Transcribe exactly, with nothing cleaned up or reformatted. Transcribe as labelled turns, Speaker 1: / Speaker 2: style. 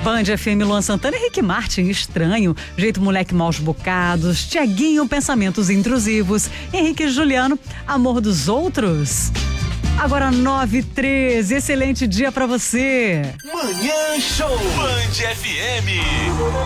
Speaker 1: Band F M, Luan Santana e Rick Martin, Estranho, Jeito Moleque Maus Bocados, Tiaguinho, Pensamentos Intrusivos, Henrique e Juliano, Amor dos Outros. Agora nove e treze, excelente dia pra você.
Speaker 2: Manhã Show Band F M.